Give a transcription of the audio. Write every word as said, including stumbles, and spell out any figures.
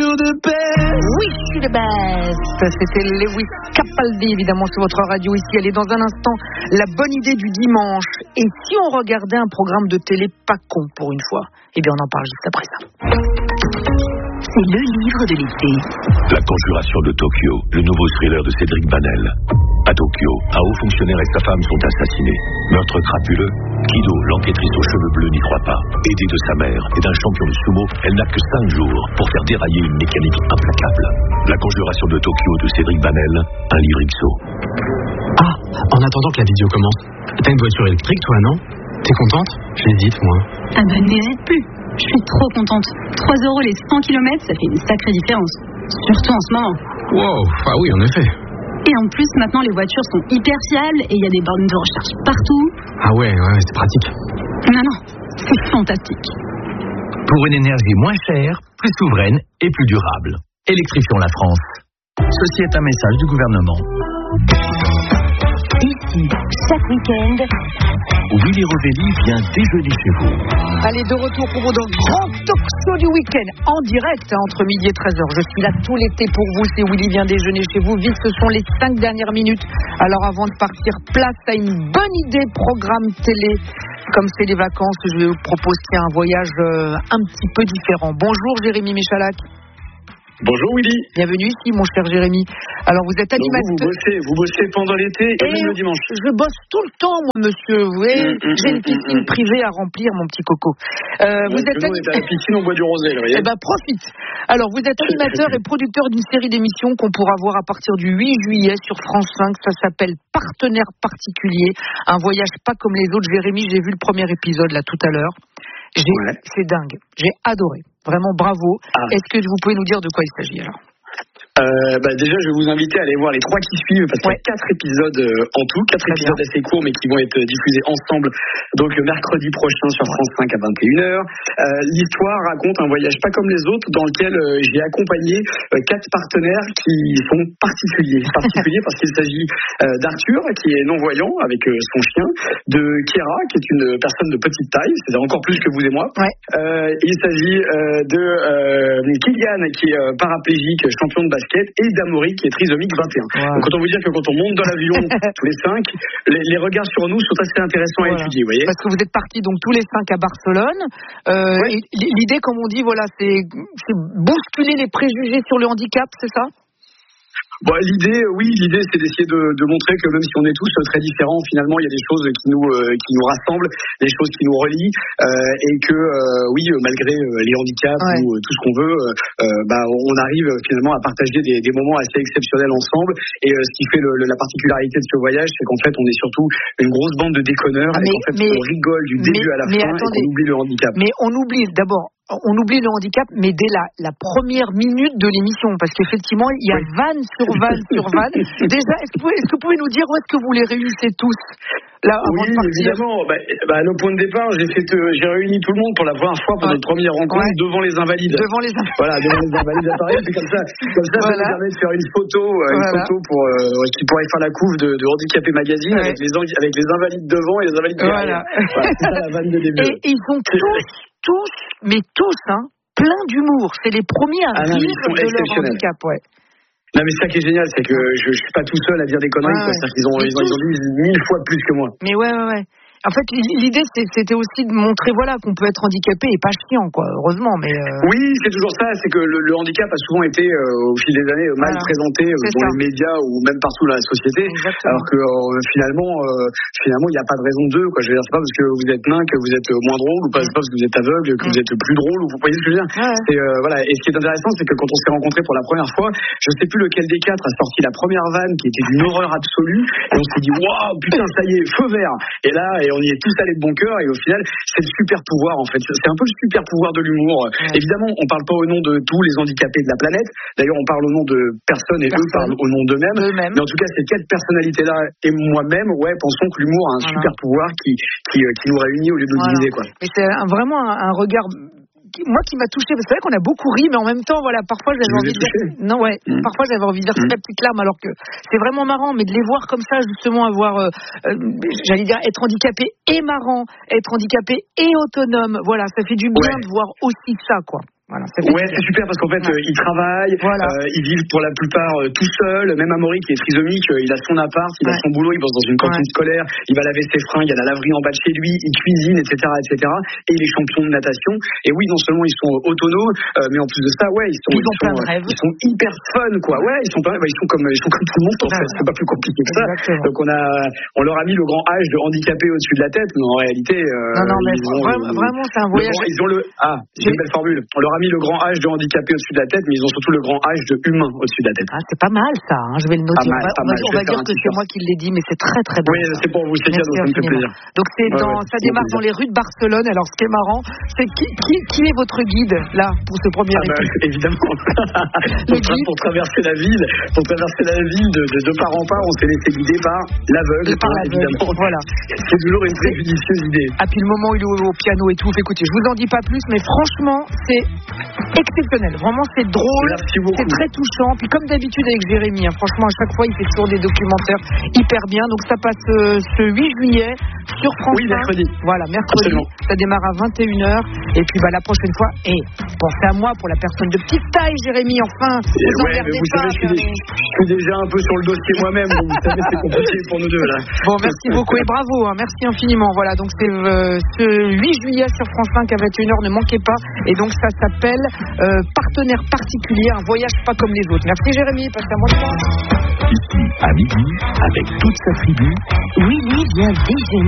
you're the best. Oui, je suis le best. C'était Lewis Capaldi, évidemment, sur votre radio ici. Elle est dans un instant la bonne idée du dimanche. Et si on regardait un programme de télé pas con pour une fois? Eh bien, on en parle juste après ça. C'est le livre de l'été. La conjuration de Tokyo, le nouveau thriller de Cédric Banel. À Tokyo, un haut fonctionnaire et sa femme sont assassinés. Meurtre crapuleux, Kido, l'enquêtrice aux cheveux bleus, n'y croit pas. Aidée de sa mère et d'un champion de sumo, elle n'a que cinq jours pour faire dérailler une mécanique implacable. La conjuration de Tokyo de Cédric Banel, un livre X O. Ah, en attendant que la vidéo commence, t'as une voiture électrique toi, non? T'es contente? J'hésite, moi. Ah bah n'hésite plus. Je suis trop contente. trois euros les cent kilomètres, ça fait une sacrée différence. Surtout en ce moment. Wow, ah oui, en effet. Et en plus, maintenant, les voitures sont hyper fiables et il y a des bornes de recharge partout. Ah ouais, ouais, c'est pratique. Non, non, c'est fantastique. Pour une énergie moins chère, plus souveraine et plus durable. Électrifions la France. Ceci est un message du gouvernement. Ici, chaque week-end, Willy Rovelli vient déjeuner chez vous. Allez, de retour pour vous dans le grand talk show du week-end, en direct, hein, entre midi et treize heures. Je suis là tout l'été pour vous, c'est Willy vient déjeuner chez vous. Vite, ce sont les cinq dernières minutes. Alors avant de partir, place à une bonne idée, programme télé. Comme c'est les vacances, je vous propose qu'il y ait un voyage euh, un petit peu différent. Bonjour Jérémy Michalak. Bonjour Willy. Bienvenue ici mon cher Jérémy. Alors vous êtes animateur. Vous, vous bossez, vous bossez pendant l'été et, et même le dimanche. Je bosse tout le temps moi monsieur. Vous voyez, mmh, mmh, j'ai une piscine mmh, privée à remplir mon petit coco. Euh, ouais, vous êtes anim... à la piscine au bois du Rosé, là, vous voyez. Eh ben profite. Alors vous êtes animateur et producteur d'une série d'émissions qu'on pourra voir à partir du huit juillet sur France cinq. Ça s'appelle Partenaire particulier. Un voyage pas comme les autres. Jérémy, j'ai vu le premier épisode là tout à l'heure. J'ai... Ouais. C'est dingue. J'ai adoré. Vraiment bravo. Ah. Est-ce que vous pouvez nous dire de quoi il s'agit alors? Euh, bah déjà, je vais vous inviter à aller voir les trois qui suivent parce qu'il ouais. y a quatre épisodes euh, en tout, quatre Très épisodes bien. assez courts mais qui vont être diffusés ensemble. Donc le mercredi prochain sur France cinq à vingt et une heures. Euh, l'histoire raconte un voyage pas comme les autres dans lequel euh, j'ai accompagné euh, quatre partenaires qui sont particuliers, particuliers parce qu'il s'agit euh, d'Arthur qui est non-voyant avec euh, son chien, de Kira qui est une personne de petite taille, c'est-à-dire encore plus que vous et moi. Ouais. Euh, il s'agit euh, de euh, Kylian qui est euh, paraplégique, champion de basket. Et d'Amaury qui est trisomique vingt et un. Wow. Donc autant vous dire que quand on monte dans l'avion tous les cinq, les, les regards sur nous sont assez intéressants voilà. à étudier, vous voyez. Parce que vous êtes partis donc tous les cinq à Barcelone. Euh, ouais. L'idée, comme on dit, voilà, c'est, c'est bousculer les préjugés sur le handicap, c'est ça? Bon, l'idée, oui, l'idée, c'est d'essayer de, de montrer que même si on est tous très différents, finalement, il y a des choses qui nous, euh, qui nous rassemblent, des choses qui nous relient, euh, et que, euh, oui, malgré euh, les handicaps ouais. ou euh, tout ce qu'on veut, euh, bah, on arrive finalement à partager des, des moments assez exceptionnels ensemble. Et euh, ce qui fait le, le, la particularité de ce voyage, c'est qu'en fait, on est surtout une grosse bande de déconneurs, ah, mais, et qu'en fait, mais, on rigole du début mais, à la fin, attendez, et qu'on oublie le handicap. Mais on oublie d'abord. On oublie le handicap, mais dès la, la première minute de l'émission, parce qu'effectivement, il y a oui. vanne sur vanne sur vanne. Déjà, est-ce que, vous pouvez, est-ce que vous pouvez nous dire où est-ce que vous les réunissez tous là, avant oui, de partir? Évidemment. Bah, bah, au point de départ, j'ai, fait, euh, j'ai réuni tout le monde pour la première fois pour ouais. notre première rencontre ouais. devant les Invalides. Devant les Invalides. Voilà, devant les Invalides à Paris. C'est comme ça, comme ça, voilà. ça nous permet de faire une photo, euh, une voilà. photo pour euh, qui pourrait faire la couve de, de Handicapé Magazine ouais. avec, les, avec les Invalides devant et les Invalides derrière. Voilà. voilà, c'est ça la vanne de début. Et ils sont tous, tous, mais tous, hein. plein d'humour, c'est les premiers à ah, rire de leur handicap, ouais. Non mais ça qui est génial, c'est que je, je suis pas tout seul à dire des conneries, ouais, ouais. C'est-à-dire qu'ils ont, ils ont, ils ont dit mille fois plus que moi. Mais ouais, ouais, ouais. En fait, l'idée, c'était aussi de montrer voilà, qu'on peut être handicapé et pas chiant, quoi, heureusement. Mais euh... Oui, c'est toujours ça, c'est que le, le handicap a souvent été, euh, au fil des années, mal voilà. présenté euh, dans ça. les médias ou même partout dans la société. Exactement. Alors que euh, finalement, euh, finalement, il n'y a pas de raison de deux. Quoi. Je veux dire, c'est pas parce que vous êtes nain que vous êtes moins drôle, ou pas, c'est pas parce que vous êtes aveugle que mmh. vous êtes plus drôle, ou vous voyez ce que je veux dire. Ouais. C'est, euh, voilà. Et ce qui est intéressant, c'est que quand on s'est rencontrés pour la première fois, je sais plus lequel des quatre a sorti la première vanne qui était d'une horreur absolue, et on s'est dit, waouh, putain, ça y est, feu vert. Et là, et on y est tous allés de bon cœur, et au final c'est le super pouvoir en fait, c'est un peu le super pouvoir de l'humour. Ouais. Évidemment on parle pas au nom de tous les handicapés de la planète, d'ailleurs on parle au nom de personnes et Personne. eux parlent au nom d'eux-mêmes, Eux-mêmes. mais en tout cas ces quatre personnalités là et moi-même ouais pensons que l'humour a un voilà. super pouvoir qui, qui, qui nous réunit au lieu de nous voilà. diviser quoi. Mais c'est un, vraiment un, un regard moi qui m'a touché, parce que c'est vrai qu'on a beaucoup ri, mais en même temps, voilà, parfois j'avais envie de dire, non ouais, mmh. parfois j'avais envie de dire mmh. la petite larme, alors que c'est vraiment marrant, mais de les voir comme ça, justement, avoir, euh, euh, j'allais dire, être handicapé et marrant, être handicapé et autonome, voilà, ça fait du bien ouais. de voir aussi ça, quoi. Voilà, ouais, c'est super parce qu'en fait, ouais. euh, ils travaillent, voilà. euh, ils vivent pour la plupart euh, tout seuls. Même Amaury qui est trisomique, euh, il a son appart, il ouais. a son boulot, il bosse dans une cantine ouais. scolaire, il va laver ses fringues, il y a la laverie en bas de chez lui, il cuisine, et cetera, et cetera. Et il est champion de natation. Et oui, non seulement ils sont autonomes, euh, mais en plus de ça, ouais, ils sont, ils, ils, sont, euh, ils sont hyper fun, quoi. Ouais, ils sont pas, bah, ils sont comme, ils sont comme tout le monde. En fait, c'est pas plus compliqué que ça. Exactement. Donc on a, on leur a mis le grand H de handicapé au-dessus de la tête, mais en réalité, euh, non, non, mais ont, vraiment, vraiment, c'est un voyage. Le, ils ont le, ah, j'ai une belle formule. On leur a mis le grand H de handicapé au-dessus de la tête, mais ils ont surtout le grand H de humain au-dessus de la tête. Ah, c'est pas mal ça, hein. Je vais le noter. Mal, on va, on va, on va dire que c'est moi qui l'ai dit, mais c'est très très bien. Oui, c'est pour vous, c'est cadeau, ça me fait plaisir. Donc c'est dans, ouais, ouais, ça démarre dans les rues de Barcelone. Alors ce qui est marrant, c'est qui, qui, qui est votre guide là pour ce premier ah bah, évidemment. pour, tra- pour traverser la ville, pour traverser la ville de, de, de part en part, on s'est laissé guider par l'aveugle, par l'aveugle. Évidemment. Voilà. C'est toujours une très judicieuse idée. Ah puis le moment où il est au, au piano et tout, écoutez, je vous en dis pas plus, mais franchement, c'est exceptionnel. Vraiment, c'est drôle, c'est très touchant. Puis comme d'habitude avec Jérémy, hein, franchement, à chaque fois, il fait toujours des documentaires hyper bien. Donc ça passe euh, ce huit juillet sur France oui, mercredi. Voilà, mercredi. Absolument. Ça démarre à vingt et une heures. Et puis bah, la prochaine fois, et pensez à moi pour la personne de petite taille, Jérémy, enfin. Vous et ouais, mais vous savez, je suis, des, je suis déjà un peu sur le dossier moi-même. Donc vous savez, c'est compliqué pour nous deux là. Bon, merci beaucoup et bravo. Hein, merci infiniment. Voilà, donc c'est euh, ce huit juillet sur France cinq à vingt et une heures. Ne manquez pas. Et donc ça s'appelle euh, Partenaire particulier, un voyage pas comme les autres. Merci Jérémy, passez à moi. Ici, à midi, avec toute sa tribu, Willy vient déjeuner.